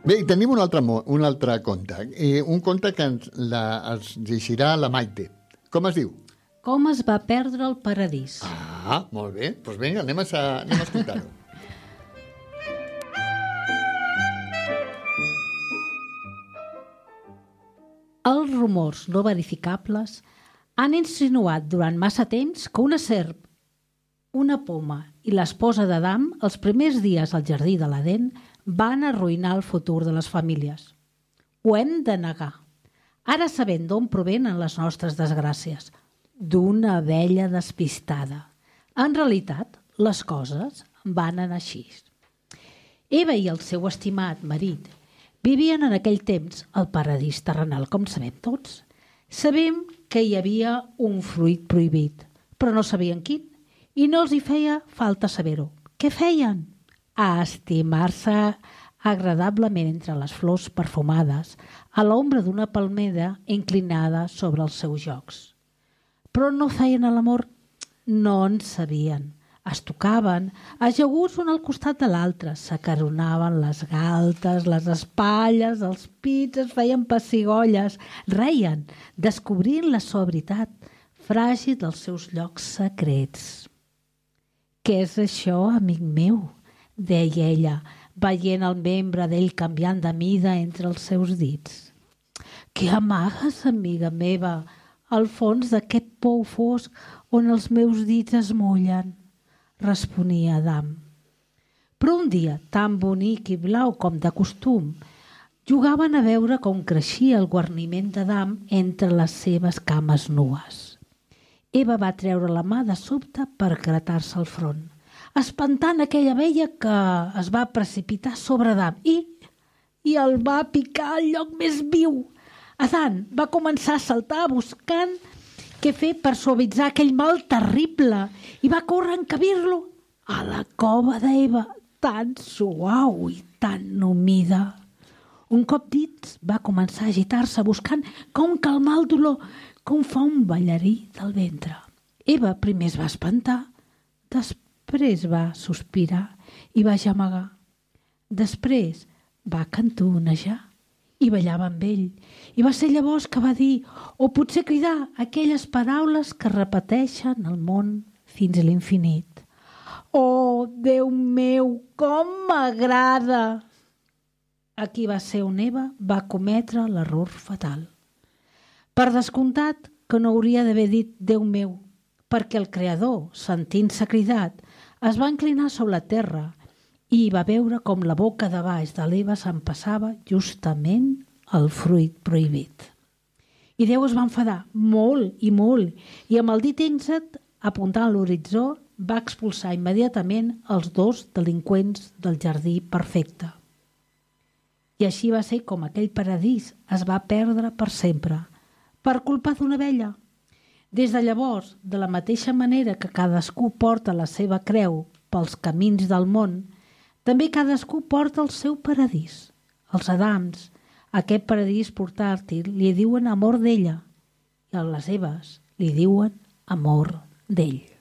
Bé, tenim un altre conte. Un conte que ens llegirà la Maite. Com es diu? Com es va perdre el paradís. Ah, molt bé. Doncs vinga, anem a escoltar-ho. Els rumors no verificables han insinuat durant massa temps que una serp, una poma i l'esposa d'Adam, els primers dies al jardí de l'Edèn, van arruïnar el futur de les famílies. Ho hem de negar. Ara sabem d'on provenen les nostres desgràcies. D'una abella despistada. En realitat, les coses van anar així. Eva i el seu estimat marit vivien en aquell temps al paradís terrenal, com sabem tots. Sabem que hi havia un fruit prohibit, però no sabien quin, i no els hi feia falta saber-ho. Què feien? A estimar-se agradablement entre les flors perfumades, a l'ombra d'una palmera inclinada sobre els seus jocs. Però no feien l'amor, no en sabien. Es tocaven, ajaguts un al costat de l'altre, s'acaronaven les galtes, les espatlles, els pits, es feien pessigolles, reien, descobrint la suavitat fràgil dels seus llocs secrets. «Què és això, amic meu?», deia ella, veient el membre d'ell canviant de mida entre els seus dits. «Què amagues, amiga meva, al fons d'aquest pou fosc on els meus dits es mullen?» responia Adam. Però un dia, tan bonic i blau com de costum, jugaven a veure com creixia el guarniment d'Adam entre les seves cames nues. Eva va treure la mà de sobte per gratar-se el front, espantant aquella abella que es va precipitar sobre Adam i el va picar al lloc més viu. Adam va començar a saltar buscant què fer per suavitzar aquell mal terrible i va córrer a encabir-lo a la cova d'Eva, tan suau i tan humida. Un cop dins va començar a agitar-se buscant com calmar el dolor, com fa un ballarí del ventre. Eva primer es va espantar, després va sospirar i va gemegar. Després va cantonejar i ballava amb ell. I va ser llavors que va dir, o potser cridar, aquelles paraules que repeteixen el món fins a l'infinit. «Oh, Déu meu, com m'agrada!» Aquí va ser on Eva va cometre l'error fatal. Per descomptat que no hauria d'haver dit «Déu meu», perquè el Creador, sentint-se cridat, es va inclinar sobre la terra i va veure com la boca de baix de l'Eva s'empassava justament el fruit prohibit. I Déu es va enfadar molt, i amb el dit índex apuntant a l'horitzó va expulsar immediatament els dos delinqüents del jardí perfecte. I així va ser com aquell paradís es va perdre per sempre, per culpa d'una abella. Des de llavors, de la mateixa manera que cadascú porta la seva creu pels camins del món, també cadascú porta el seu paradís. Els Adams, aquest paradís portàtil, li diuen amor d'ella i a les Eves li diuen amor d'ell.